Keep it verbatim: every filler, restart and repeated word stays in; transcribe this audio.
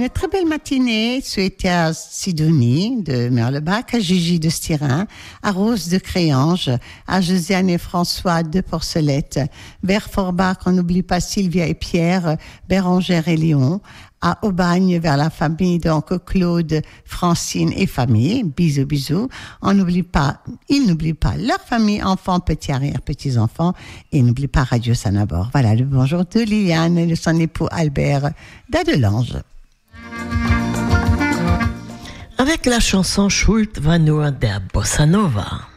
Une très belle matinée souhaitée à Sidonie de Merlebach, à Gigi de Styrin, à Rose de Créange, à Josiane et François de Porcelette, vers Forbach, on n'oublie pas Sylvia et Pierre, Bérangère et Léon, à Aubagne vers la famille donc Claude, Francine et famille. Bisous, bisous. On n'oublie pas, ils n'oublient pas leur famille, enfants, petits arrière, petits enfants, et n'oublie pas Radio Sanabord. Voilà le bonjour de Liliane et de son époux Albert d'Adelange. Avec la chanson Schult Vanur der Bossa Nova.